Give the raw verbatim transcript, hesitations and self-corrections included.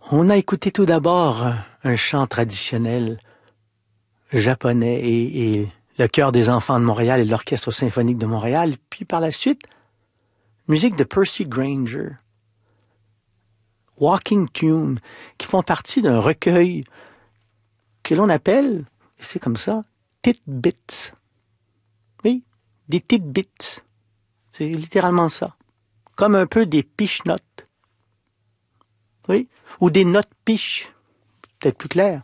On a écouté tout d'abord un chant traditionnel japonais et, et le chœur des enfants de Montréal et l'orchestre symphonique de Montréal. Puis par la suite, musique de Percy Grainger, Walking Tune, qui font partie d'un recueil que l'on appelle, c'est comme ça, Titbits. Oui, des Titbits. C'est littéralement ça. Comme un peu des piche-notes. Oui, ou des notes piches, peut-être plus clair.